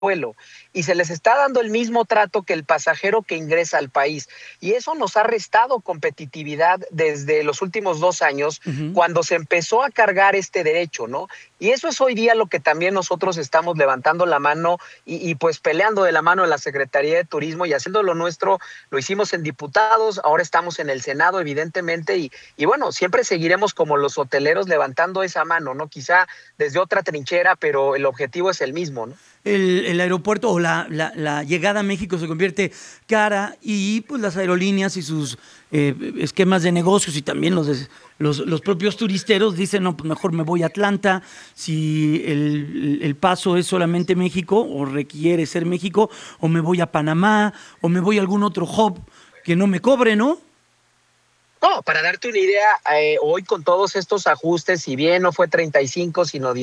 vuelo y se les está dando el mismo trato que el pasajero que ingresa al país. Y eso nos ha restado competitividad desde los últimos 2 años, Ujú. cuando se empezó a cargar este derecho, ¿no? Y eso es hoy día lo que también nosotros estamos levantando la mano y pues peleando de la mano de la Secretaría de Turismo y haciendo lo nuestro. Lo hicimos en diputados, ahora estamos en el Senado, evidentemente, y bueno, siempre seguiremos como los hoteleros levantando esa mano, ¿no? Quizá desde otra trinchera, pero el objetivo es el mismo, ¿no? El aeropuerto o la llegada a México se convierte cara y pues las aerolíneas y sus esquemas de negocios y también los propios turisteros dicen, no, pues mejor me voy a Atlanta, si el paso es solamente México o requiere ser México, o me voy a Panamá, o me voy a algún otro hub que no me cobre, ¿no? No, para darte una idea, hoy con todos estos ajustes, si bien no fue 35, sino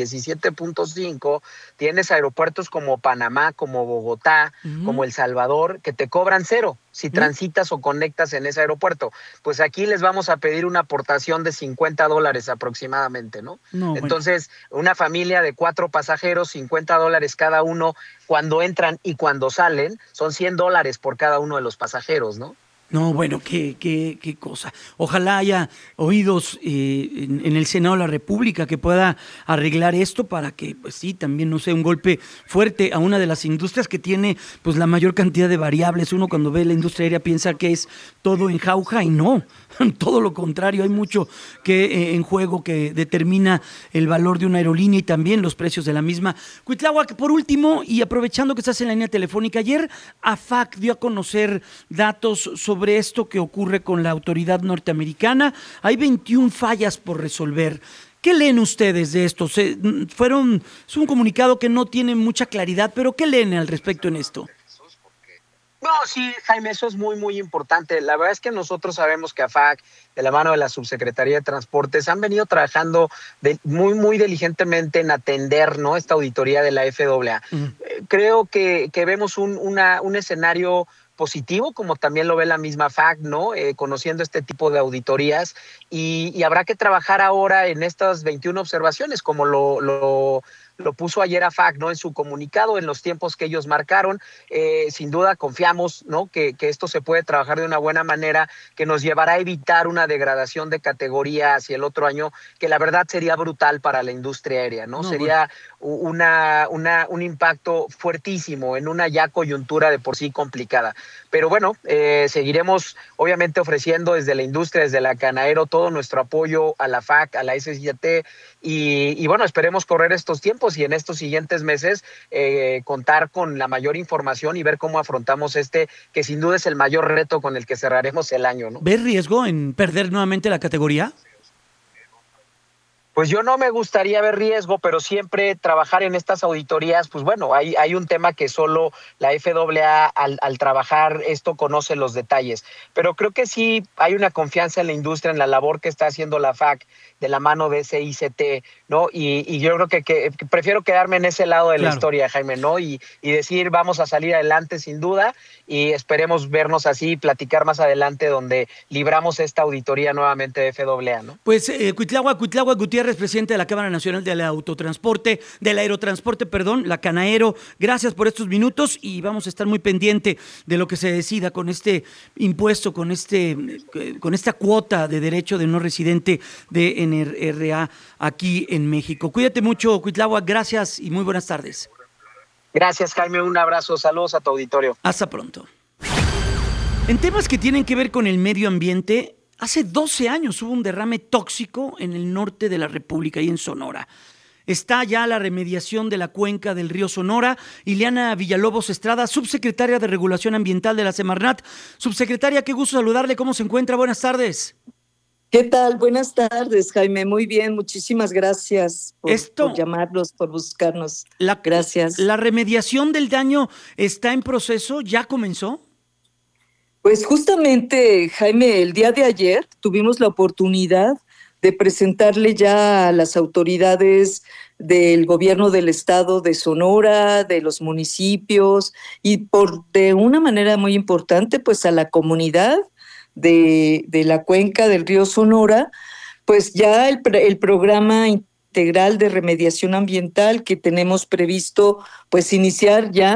17.5, tienes aeropuertos como Panamá, como Bogotá, como Ujú. El Salvador, que te cobran cero si ¿Eh? transitas o conectas en ese aeropuerto. Pues aquí les vamos a pedir una aportación de $50 aproximadamente, ¿no? No, bueno. Entonces, una familia de 4 pasajeros, $50 cada uno, cuando entran y cuando salen, son $100 por cada uno de los pasajeros, ¿no? No, bueno, qué cosa. Ojalá haya oídos en el Senado de la República que pueda arreglar esto para que, pues sí, también no sea un golpe fuerte a una de las industrias que tiene pues la mayor cantidad de variables. Uno cuando ve la industria aérea piensa que es todo en jauja y no, todo lo contrario, hay mucho que en juego que determina el valor de una aerolínea y también los precios de la misma. Cuitláhuac, por último, y aprovechando que estás en la línea telefónica, ayer AFAC dio a conocer datos sobre esto que ocurre con la autoridad norteamericana. Hay 21 fallas por resolver. ¿Qué leen ustedes de esto? Es un comunicado que no tiene mucha claridad, pero ¿qué leen al respecto en esto? No, sí, Jaime, eso es muy, muy importante. La verdad es que nosotros sabemos que AFAC, de la mano de la Subsecretaría de Transportes, han venido trabajando muy, muy diligentemente en atender, ¿no?, esta auditoría de la FAA. Mm. Creo que vemos un escenario positivo, como también lo ve la misma FAC, ¿no? Conociendo este tipo de auditorías, y habrá que trabajar ahora en estas 21 observaciones, como lo puso ayer AFAC, ¿no?, en su comunicado, en los tiempos que ellos marcaron. Sin duda confiamos, ¿no?, que esto se puede trabajar de una buena manera, que nos llevará a evitar una degradación de categoría hacia el otro año, que la verdad sería brutal para la industria aérea, ¿no? No, bueno. Sería un impacto fuertísimo en una ya coyuntura de por sí complicada. Pero bueno, seguiremos obviamente ofreciendo desde la industria, desde la Canaero, todo nuestro apoyo a la FAC, a la SCT, y bueno, esperemos correr estos tiempos y en estos siguientes meses contar con la mayor información y ver cómo afrontamos que sin duda es el mayor reto con el que cerraremos el año, ¿no? ¿Ves riesgo en perder nuevamente la categoría? Pues yo no me gustaría ver riesgo, pero siempre trabajar en estas auditorías, pues bueno, hay un tema que solo la FAA al trabajar esto conoce los detalles, pero creo que sí hay una confianza en la industria, en la labor que está haciendo la FAC de la mano de SICT, ¿no? Y yo creo que prefiero quedarme en ese lado de la Claro. historia, Jaime, ¿no? Y decir, vamos a salir adelante sin duda y esperemos vernos así, platicar más adelante donde libramos esta auditoría nuevamente de FAA, ¿no? Pues Cuitláhuac Gutiérrez, presidente de la Cámara Nacional del Autotransporte, del Aerotransporte, perdón, la Canaero, gracias por estos minutos y vamos a estar muy pendiente de lo que se decida con este impuesto, con esta cuota de derecho de no residente de NRA aquí en México. Cuídate mucho, Cuitláhuac, gracias y muy buenas tardes. Gracias, Jaime, un abrazo, saludos a tu auditorio. Hasta pronto. En temas que tienen que ver con el medio ambiente, hace 12 años hubo un derrame tóxico en el norte de la República y en Sonora. Está ya la remediación de la cuenca del río Sonora. Ileana Villalobos Estrada, subsecretaria de Regulación Ambiental de la Semarnat. Subsecretaria, qué gusto saludarle. ¿Cómo se encuentra? Buenas tardes. ¿Qué tal? Buenas tardes, Jaime. Muy bien, muchísimas gracias por Esto, llamarnos, por buscarnos. la, Gracias. la remediación del daño está en proceso, ¿ya comenzó? Pues justamente, Jaime, el día de ayer tuvimos la oportunidad de presentarle ya a las autoridades del gobierno del estado de Sonora, de los municipios y de una manera muy importante, pues a la comunidad de la cuenca del río Sonora, pues ya el programa integral de remediación ambiental que tenemos previsto pues iniciar ya